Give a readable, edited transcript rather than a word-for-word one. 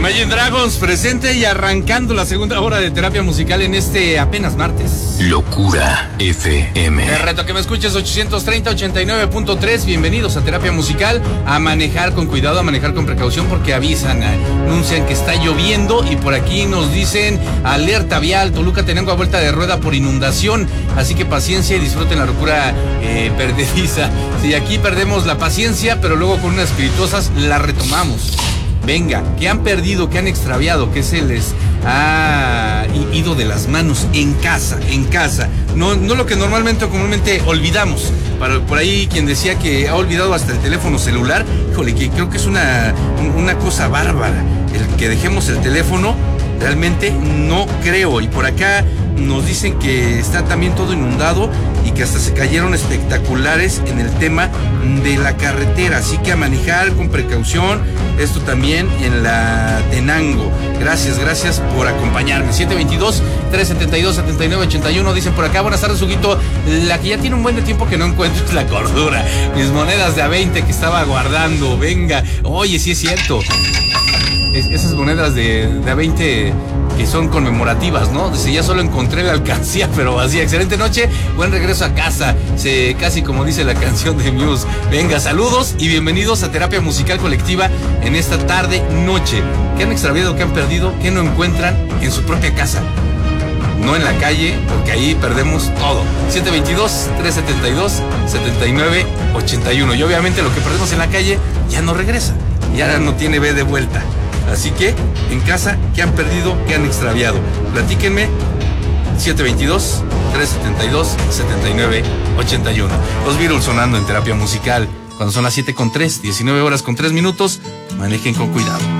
Imagine Dragons presente y arrancando la segunda hora de terapia musical en este apenas martes. Locura FM. El reto que me escuches 830-89.3. Bienvenidos a terapia musical. A manejar con cuidado, a manejar con precaución porque anuncian que está lloviendo y por aquí nos dicen alerta vial. Toluca Tenango a vuelta de rueda por inundación. Así que paciencia y disfruten la locura perdediza. Si aquí perdemos la paciencia, pero luego con unas espirituosas la retomamos. Venga, que han perdido, que han extraviado, que se les ha ido de las manos en casa. No lo que normalmente o comúnmente olvidamos. Por ahí quien decía que ha olvidado hasta el teléfono celular, híjole, que creo que es una cosa bárbara. El que dejemos el teléfono, realmente no creo. Y por acá nos dicen que está también todo inundado y que hasta se cayeron espectaculares en el tema de la carretera. Así que a manejar con precaución. Esto también en la Tenango. Gracias por acompañarme. 722-372-7981. Dicen por acá, buenas tardes, Huguito. La que ya tiene un buen de tiempo que no encuentro es la cordura. Mis monedas de A20 que estaba guardando. Venga. Oye, sí es cierto. Esas monedas de A20 que son conmemorativas, ¿no? Dice, ya solo encontré la alcancía, pero vacía. Excelente noche, buen regreso a casa. Casi como dice la canción de Muse. Venga, saludos y bienvenidos a Terapia Musical Colectiva en esta tarde-noche. ¿Qué han extraviado, qué han perdido, qué no encuentran en su propia casa? No en la calle, porque ahí perdemos todo. 722-372-7981. Y obviamente lo que perdemos en la calle ya no regresa. Ya no tiene B de vuelta. Así que, en casa, ¿qué han perdido? ¿Qué han extraviado? Platíquenme. 722-372-7981. Los Beatles sonando en terapia musical. Cuando son las 7:03, 19 horas con 3 minutos, manejen con cuidado.